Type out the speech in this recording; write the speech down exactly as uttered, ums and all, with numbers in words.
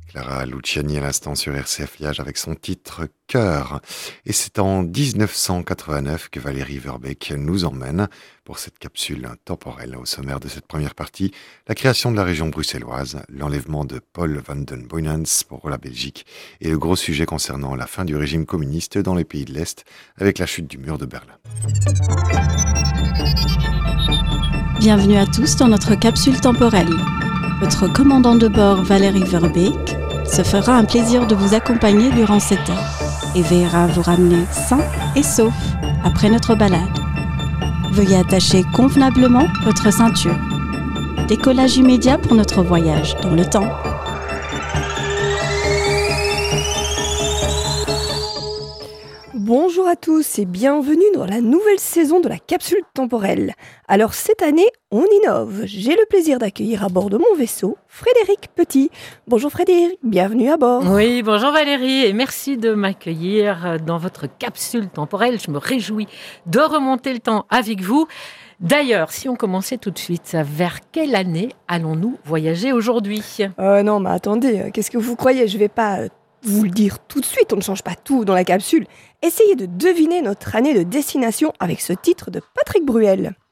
Clara Luciani à l'instant sur R C F Liège avec son titre Cœur. Et c'est en dix-neuf cent quatre-vingt-neuf que Valérie Verbeek nous emmène pour cette capsule temporelle. Au sommaire de cette première partie, la création de la région bruxelloise, l'enlèvement de Paul van den Boynens pour la Belgique et le gros sujet concernant la fin du régime communiste dans les pays de l'Est avec la chute du mur de Berlin. Bienvenue à tous dans notre capsule temporelle. Votre commandant de bord Valérie Verbeek se fera un plaisir de vous accompagner durant cette heure et veillera à vous ramener sain et sauf après notre balade. Veuillez attacher convenablement votre ceinture. Décollage immédiat pour notre voyage dans le temps. Bonjour à tous et bienvenue dans la nouvelle saison de la capsule temporelle. Alors cette année, on innove. J'ai le plaisir d'accueillir à bord de mon vaisseau Frédéric Petit. Bonjour Frédéric, bienvenue à bord. Oui, bonjour Valérie et merci de m'accueillir dans votre capsule temporelle. Je me réjouis de remonter le temps avec vous. D'ailleurs, si on commençait tout de suite, vers quelle année allons-nous voyager aujourd'hui ? Euh, non mais attendez, qu'est-ce que vous croyez ? Je vais pas... Euh, vous le dire tout de suite, on ne change pas tout dans la capsule. Essayez de deviner notre année de destination avec ce titre de Patrick Bruel.